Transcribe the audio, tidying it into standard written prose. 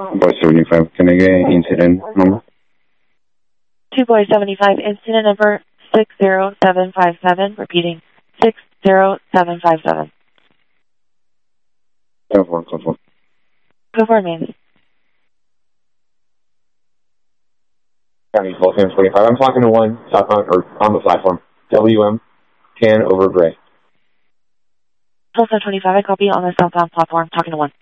Boy 75, can I get incident number? 2 Boy 75, incident number 60757, repeating 60757. Go for it, go for it. Go for it, man. County 45. I'm talking to one southbound or on the platform. WM 10 over gray. Tulsa 25, I copy on the southbound platform, talking to one.